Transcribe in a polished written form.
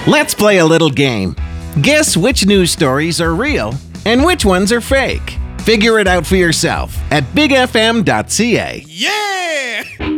Let's play a little game. Guess which news stories are real and which ones are fake. Figure it out for yourself at bigfm.ca. Yeah!